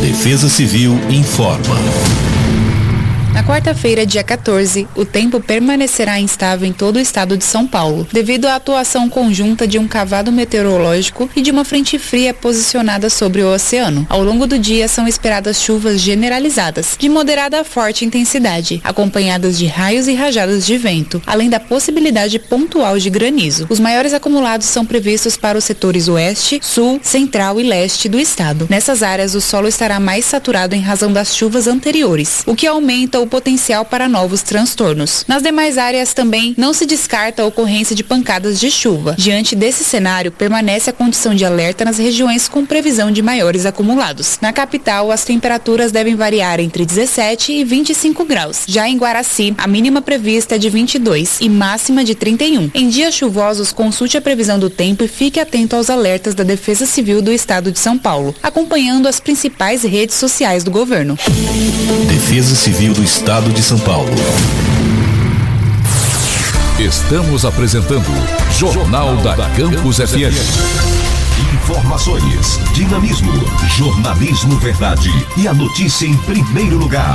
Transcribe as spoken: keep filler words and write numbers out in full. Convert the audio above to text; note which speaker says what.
Speaker 1: Defesa Civil informa.
Speaker 2: Na quarta-feira, dia quatorze, o tempo permanecerá instável em todo o estado de São Paulo, devido à atuação conjunta de um cavado meteorológico e de uma frente fria posicionada sobre o oceano. Ao longo do dia, são esperadas chuvas generalizadas, de moderada a forte intensidade, acompanhadas de raios e rajadas de vento, além da possibilidade pontual de granizo. Os maiores acumulados são previstos para os setores oeste, sul, central e leste do estado. Nessas áreas, o solo estará mais saturado em razão das chuvas anteriores, o que aumenta o potencial para novos transtornos. Nas demais áreas também não se descarta a ocorrência de pancadas de chuva. Diante desse cenário, permanece a condição de alerta nas regiões com previsão de maiores acumulados. Na capital, as temperaturas devem variar entre dezessete e vinte e cinco graus. Já em Guaraci, a mínima prevista é de vinte e dois e máxima de trinta e um. Em dias chuvosos, consulte a previsão do tempo e fique atento aos alertas da Defesa Civil do Estado de São Paulo, acompanhando as principais redes sociais do governo.
Speaker 1: Defesa Civil do Estado de São Paulo.
Speaker 3: Estamos apresentando Jornal da Campus F M.
Speaker 1: Informações, dinamismo, jornalismo verdade e a notícia em primeiro lugar.